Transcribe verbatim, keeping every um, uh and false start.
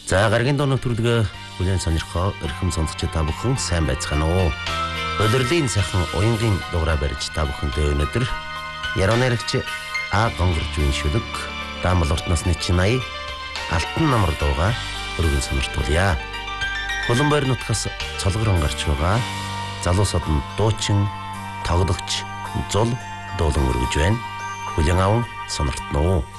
За гаргийн доо нэвтрүүлгээ бүлээн сонирхоо эрхэм сонсогч та бүхэн сайн байцгаана уу. Өдрийн сайхан уянгийн дугаараа барьж та бүхэнтэй өнөөдөр яруу найрагч А гонгорж үн шүлэг даамал урт насны чинай алтан намар дууга өргөн сониртуулъя. Хуланбойр нутгаас цолгорон гарч байгаа залуусууд нь дуучин тоглогч зул дуулан өргөж байна. Хүлэн аван сониртно уу.